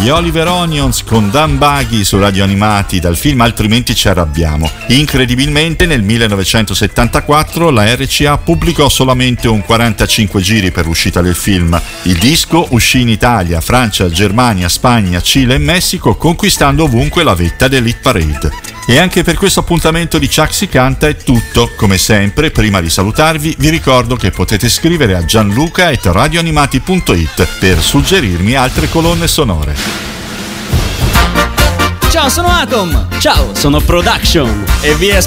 gli Oliver Onions con Dan Buggy su Radio Animati dal film Altrimenti ci arrabbiamo. Incredibilmente nel 1974 la RCA pubblicò solamente un 45 giri per l'uscita del film. Il disco uscì in Italia, Francia, Germania, Spagna, Cile e Messico, conquistando ovunque la vetta dell'Hit Parade. E anche per questo appuntamento di Chuck si canta è tutto. Come sempre, prima di salutarvi, vi ricordo che potete scrivere a gianluca@radioanimati.it per suggerirmi altre colonne sonore. Ciao, sono Atom. Ciao, sono Production e vi